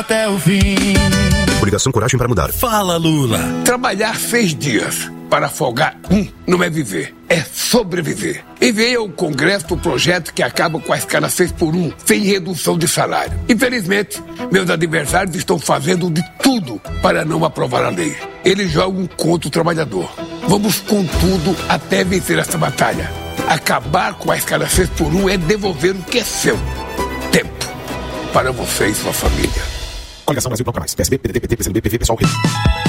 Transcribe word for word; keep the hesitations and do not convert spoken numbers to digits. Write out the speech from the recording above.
Até o fim. Coligação Coragem para Mudar. Fala, Lula. Trabalhar seis dias para folgar um não é viver, é sobreviver. Enviei ao Congresso o projeto que acaba com a escala seis por um, sem redução de salário. Infelizmente, meus adversários estão fazendo de tudo para não aprovar a lei. Eles jogam contra o trabalhador. Vamos com tudo até vencer essa batalha. Acabar com a escala seis por um é devolver o que é seu. Tempo. Para você e sua família. Coligação Brasil Toca Mais. P S B, P D T, P T, P C do B, P V, Pessoal, Rede.